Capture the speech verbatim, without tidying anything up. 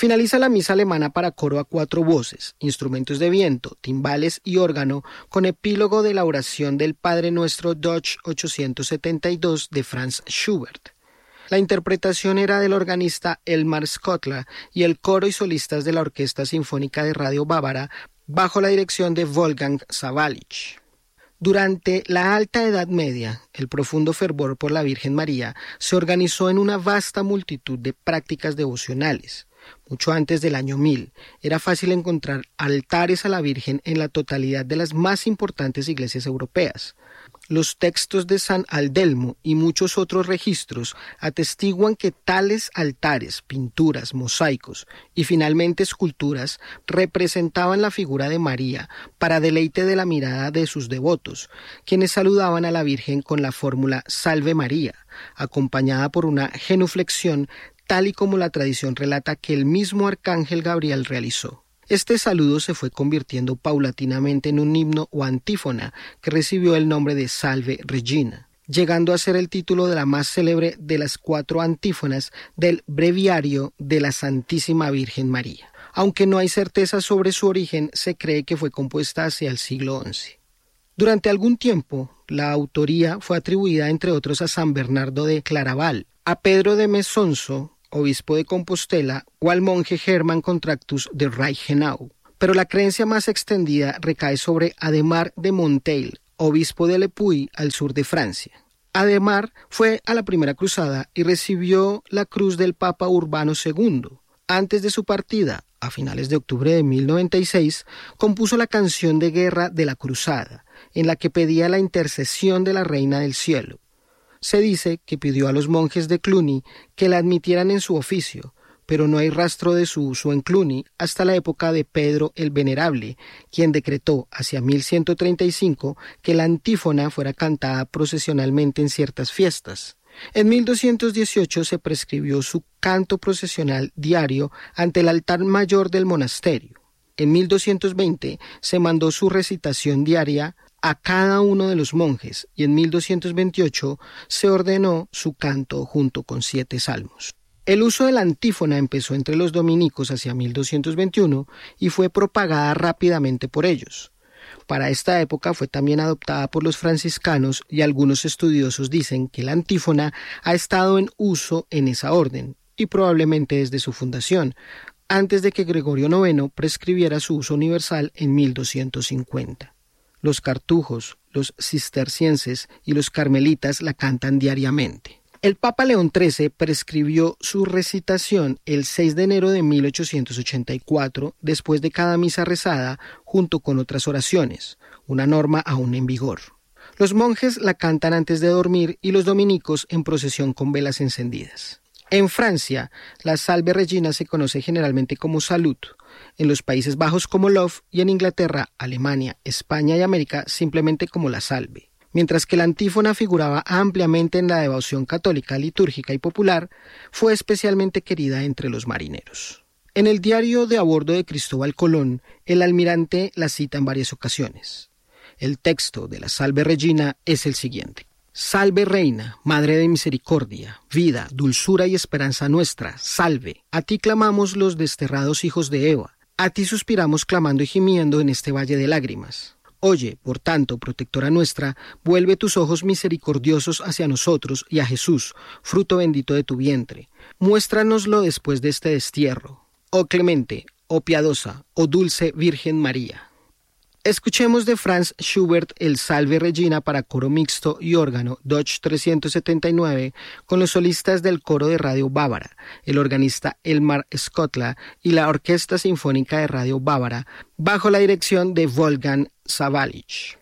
Finaliza la misa alemana para coro a cuatro voces, instrumentos de viento, timbales y órgano, con epílogo de la oración del Padre Nuestro Deutsch ochocientos setenta y dos de Franz Schubert. La interpretación era del organista Elmar Skottler y el coro y solistas de la Orquesta Sinfónica de Radio Bávara, bajo la dirección de Wolfgang Sawallisch. Durante la Alta Edad Media, el profundo fervor por la Virgen María se organizó en una vasta multitud de prácticas devocionales. Mucho antes del año mil, era fácil encontrar altares a la Virgen en la totalidad de las más importantes iglesias europeas. Los textos de San Aldelmo y muchos otros registros atestiguan que tales altares, pinturas, mosaicos y finalmente esculturas representaban la figura de María para deleite de la mirada de sus devotos, quienes saludaban a la Virgen con la fórmula Salve María, acompañada por una genuflexión tal y como la tradición relata que el mismo arcángel Gabriel realizó. Este saludo se fue convirtiendo paulatinamente en un himno o antífona que recibió el nombre de Salve Regina, llegando a ser el título de la más célebre de las cuatro antífonas del Breviario de la Santísima Virgen María. Aunque no hay certeza sobre su origen, se cree que fue compuesta hacia el siglo once. Durante algún tiempo, la autoría fue atribuida entre otros a San Bernardo de Claraval, a Pedro de Mesonso, obispo de Compostela, o al monje Hermann Contractus de Reichenau. Pero la creencia más extendida recae sobre Adhemar de Monteil, obispo de Le Puy, al sur de Francia. Adhemar fue a la primera cruzada y recibió la cruz del Papa Urbano segundo. Antes de su partida, a finales de octubre de mil noventa y seis, compuso la canción de guerra de la cruzada, en la que pedía la intercesión de la Reina del Cielo. Se dice que pidió a los monjes de Cluny que la admitieran en su oficio, pero no hay rastro de su uso en Cluny hasta la época de Pedro el Venerable, quien decretó hacia mil ciento treinta y cinco que la antífona fuera cantada procesionalmente en ciertas fiestas. En mil doscientos dieciocho se prescribió su canto procesional diario ante el altar mayor del monasterio. En mil doscientos veinte se mandó su recitación diaria a cada uno de los monjes y en mil doscientos veintiocho se ordenó su canto junto con siete salmos. El uso de la antífona empezó entre los dominicos hacia mil doscientos veintiuno y fue propagada rápidamente por ellos. Para esta época fue también adoptada por los franciscanos y algunos estudiosos dicen que la antífona ha estado en uso en esa orden y probablemente desde su fundación, antes de que Gregorio noveno prescribiera su uso universal en mil doscientos cincuenta. Los cartujos, los cistercienses y los carmelitas la cantan diariamente. El Papa León trece prescribió su recitación el seis de enero de mil ochocientos ochenta y cuatro, después de cada misa rezada, junto con otras oraciones, una norma aún en vigor. Los monjes la cantan antes de dormir y los dominicos en procesión con velas encendidas. En Francia, la Salve Regina se conoce generalmente como Salud, en los Países Bajos como Love y en Inglaterra, Alemania, España y América simplemente como la Salve. Mientras que la antífona figuraba ampliamente en la devoción católica, litúrgica y popular, fue especialmente querida entre los marineros. En el diario de a bordo de Cristóbal Colón, el almirante la cita en varias ocasiones. El texto de la Salve Regina es el siguiente. Salve Reina, Madre de Misericordia, vida, dulzura y esperanza nuestra, salve. A ti clamamos los desterrados hijos de Eva, a ti suspiramos clamando y gimiendo en este valle de lágrimas. Oye, por tanto, protectora nuestra, vuelve tus ojos misericordiosos hacia nosotros y a Jesús, fruto bendito de tu vientre. Muéstranoslo después de este destierro. Oh clemente, oh piadosa, oh dulce Virgen María. Escuchemos de Franz Schubert el Salve Regina para coro mixto y órgano Deutsch trescientos setenta y nueve con los solistas del coro de Radio Bávara, el organista Elmar Skottler y la Orquesta Sinfónica de Radio Bávara, bajo la dirección de Wolfgang Sawallisch.